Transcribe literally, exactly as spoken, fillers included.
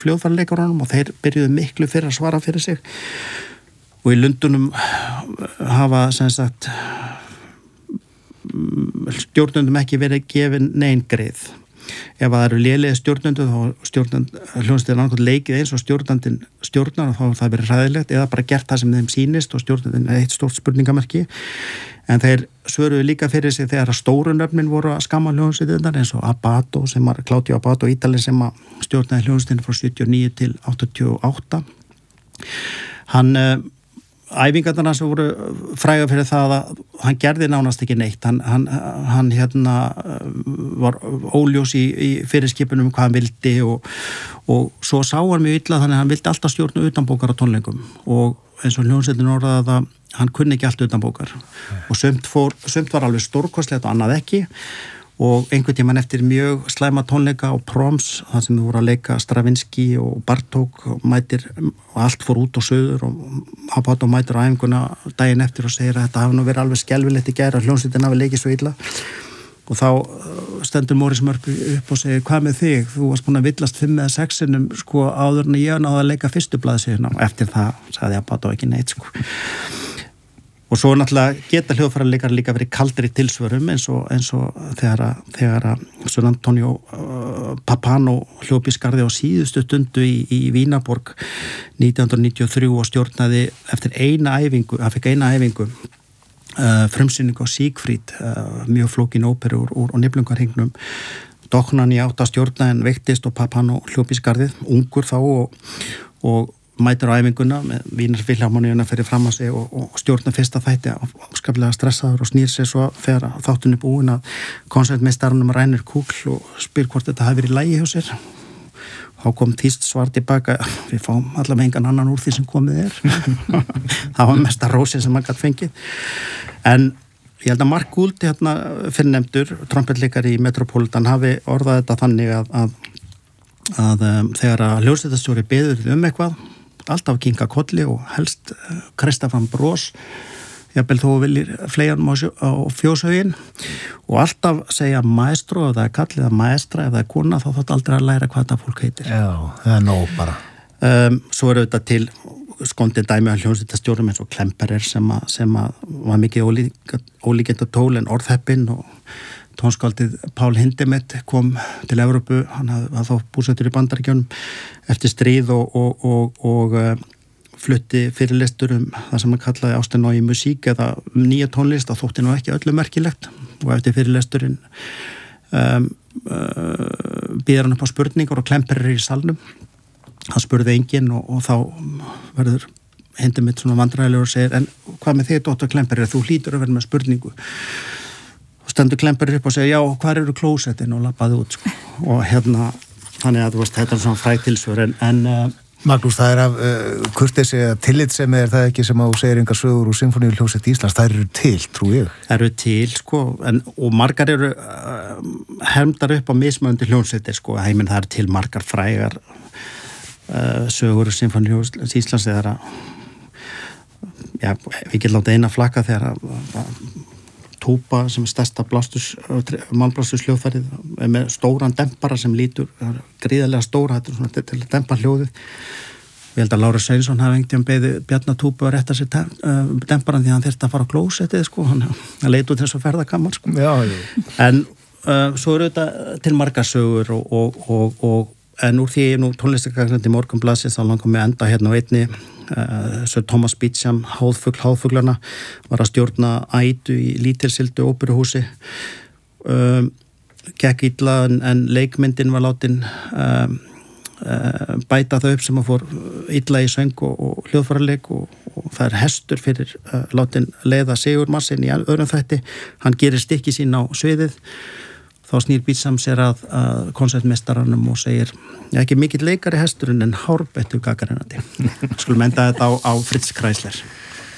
hljóðfæraleikaranum og þeir byrjuðu miklu fyrir að svara fyrir sig og í Lundunum hafa sem sagt stjórnendum ekki verið gefin nein greið. Ef það eru lélega stjórnendur þá stjórnend hljómsveitin annað leikið eins og stjórnandinn stjórnar og þá er það verið hræðilegt eða bara gert það sem þeim sýnist og stjórnandinn er eitt stórt spurningamerki en þeir svöruðu líka fyrir sig þegar að stóru nöfnin voru að skamma hljómsveitirnar eins og Abato sem var Claudio Abato Ítalinn sem að stjórnaði hljómsveitin frá sjötíu og níu til áttatíu og átta. Hann æfingarnar sem voru fræga fyrir það að hann gerði nánast ekki neitt hann, hann, hann hérna var óljós í, í fyrirskipunum hvað hann vildi og, og svo sá hann mjög illa þannig að hann vildi alltaf stjórna utanbókar á tónleikum og eins og hljómsveitin orðaði að hann kunni ekki allt utanbókar og sumt, fór, sumt var alveg stórkostlegt og annað ekki og einhvern tímann eftir mjög slæma tónleika og proms, það sem við voru að leika Stravinsky og Bartók og mætir og allt fór út og söður og Abato mætir á æfinguna daginn eftir og segir að þetta hafi nú verið alveg skelfilegt í gær að hljómsveitin hafi leikið svo illa og þá stendur Morris Murphy upp og segir hvað með þig, þú varst búin að villast fimm eða sexinum sko áður en ég náði að leika fyrstu blaðsíðuna og eftir það sagði Abato ekki neitt sko. Og svo náttúrulega geta hljóðfæraleikar líka verið kaldri tilsvörum eins og, eins og þegar að, þegar að San Antonio uh, Papano hljópi skarði á síðustu stundu í, í Vínaborg nítján hundruð níutíu og þrjú og stjórnaði eftir eina æfingu, hann fekk eina æfingu uh, frumsýning á Siegfried, uh, mjög flókin óperu úr, úr, úr Niflungarhingnum. Doknan í átta stjórna en veiktist og Papano hljópi skarðið, ungur þá og, og mætir á æfinguna með Vínar Vilhjálmóníuna fyrir fram að sig og, og stjórna fyrsta þætti afskaplega stressaður og snýr sér svo þegar þáttunni búin að konsertmeistarunum rænir kúkl og spyr hvort þetta hafi verið í lagi hjá sér. Þá kom tíst svar tilbaka, við fáum allavega engan annan úr því sem komið er. Það var mesta rósin sem maður gætt fengið. En ég held að Mark Gould, hérna fyrrnefndur, trompetleikari í Metropolitan, hafi orðað þetta þannig að, að, að um, þegar að hljómsveitarstjóri biður um eitthvað alltaf kinka kolli og helst uh, kreista fram bros jafnvel þó viljir fleigjanum á, á fjóshögin og alltaf segja maestro ef það er kall eða maestra ef það er kona þá þátt aldrei að læra hvað það fólk heitir. Já, það er nóg bara. Um, svo er auðvitað til skondin dæmi að hljómsveitarstjórum eins og Klemperer sem að, sem að var mikið ólík, ólíkenda tól en orðheppinn og tónskáldið Pál Hindemith kom til Evrópu, hann hafði þá búsettur í Bandaríkjunum eftir stríð og, og, og, og uh, flutti fyrirlestur um það sem hann kallaði ástin á í musík eða um nýja tónlist, það þótti nú ekki öllu merkilegt og eftir fyrirlesturinn um, uh, býður hann upp á spurningar og Klemperer í salnum, hann spurði enginn og, og þá verður Hindemith svona vandræðilegur og segir en hvað með þig doktor Klemperer, þú hlýtur að vera með spurningu stendur Klemperer upp og segja, já, hvar eru klósettin og labbaði út, sko. Og hérna, þannig að þú veist, þetta er svona fræg tilsvör, en... en uh, Magnús, það er af uh, kurteisi eða tillitssemi er það ekki sem að þú segir engar sögur úr Sinfóníuhljómsveit Íslands, það eru til, trú ég. Það eru til, sko, en, og margar eru uh, hermdar upp á mismöndi hljómsveitir, sko, heiminn það eru til margar frægar uh, sögur úr Sinfóníuhljómsveit Íslands þegar að, já, við getum látið eina flakka þegar að, að Túpa sem er stærsta blástus, málblástus hljóðfærið með stóran dempara sem lítur gríðarlega stóra, þetta er svona til að dempa hljóðið. Ég held að Lára Sveinsson hafi einhvern veginn beðið Bjarna Túpu að rétta sér demparan því hann þyrfti að fara á klósettið, sko, hann leit út þess að ferðakamar, sko. Já, já. En uh, svo eru þetta til margar sögur og, og, og, og en úr því nú tónlistargagnandi Morgunblaðsins þá langar mig að enda hérna á einni Uh, Sir Thomas Beecham, Háðfugl, Háðfuglana var að stjórna ædu í lítilsildu óperuhúsi um, gekk illa en, en leikmyndin var látin um, uh, bæta þau upp sem að fór illa í söng og, og hljóðfæraleik og, og það er hestur fyrir uh, látin leiða Sigurmarsin í öðrum þætti, hann gerir stykki sín á sviðið þá snýr Beecham sér að, að konsertmeistaranum og segir, já ekki mikill leikari hesturinn en hárbettu gaggrinandi. Skulum enda þetta á, á Fritz Kreisler.